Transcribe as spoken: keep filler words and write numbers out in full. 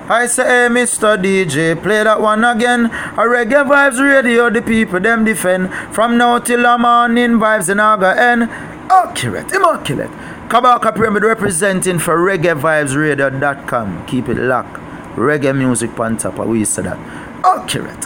I say, hey, Mister D J, play that one again. A Reggae Vibes Radio, the people them defend. From now till the morning, vibes in Aga end. Accurate, immaculate. Kabaka Pyramid representing for reggae vibes radio dot com. Keep it locked. Reggae music on top, we say that. Accurate.